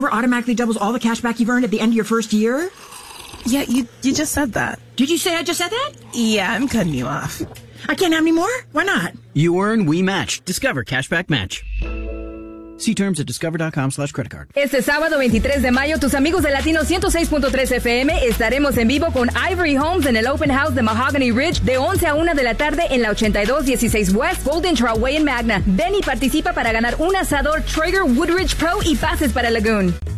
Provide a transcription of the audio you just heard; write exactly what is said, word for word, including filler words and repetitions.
automatically doubles all the cash back you've earned at the end of your first year? Yeah, you you just said that. Did you say I just said that? Yeah, I'm cutting you off. I can't have any more? Why not? You earn, we match. Discover Cashback Match. See terms at discover.com slash credit card. Este sábado veintitrés de mayo, tus amigos de Latino ciento seis punto tres F M estaremos en vivo con Ivory Homes en el Open House de Mahogany Ridge de once a una de la tarde en la ochenta y dos dieciséis West Golden Trail Way en Magna. Ven y participa para ganar un asador Traeger Woodridge Pro y pases para Lagoon.